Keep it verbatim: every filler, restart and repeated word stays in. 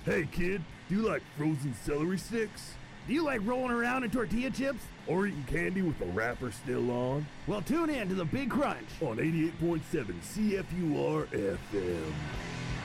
Hey kid, do you like frozen celery sticks? Do you like rolling around in tortilla chips? Or eating candy with the wrapper still on? Well, tune in to The Big Crunch On eighty-eight point seven C F U R F M.